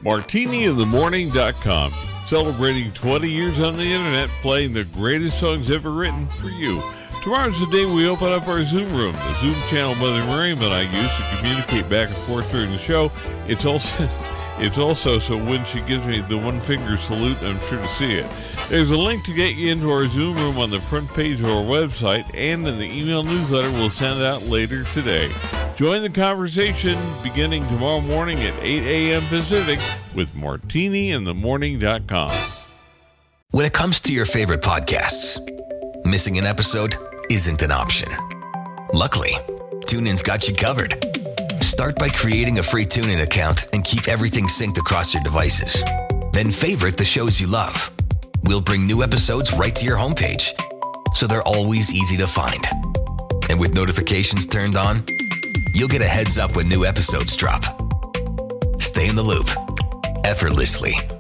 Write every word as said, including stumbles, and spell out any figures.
martini in the morning dot com. Celebrating twenty years on the internet, playing the greatest songs ever written for you. Tomorrow's the day we open up our Zoom room, the Zoom channel Mother Miriam and I use to communicate back and forth during the show. It's also, it's also so when she gives me the one finger salute, I'm sure to see it. There's a link to get you into our Zoom room on the front page of our website and in the email newsletter we'll send out later today. Join the conversation beginning tomorrow morning at eight a.m. Pacific with martini in the morning dot com. When it comes to your favorite podcasts, missing an episode isn't an option. Luckily, TuneIn's got you covered. Start by creating a free TuneIn account and keep everything synced across your devices. Then favorite the shows you love. We'll bring new episodes right to your homepage, so they're always easy to find. And with notifications turned on, you'll get a heads up when new episodes drop. Stay in the loop effortlessly